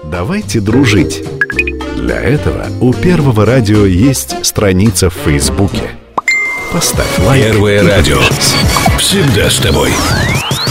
Давайте дружить. Для этого у Первого радио есть страница в Фейсбуке. Поставь лайк. Первое радио. Всегда с тобой.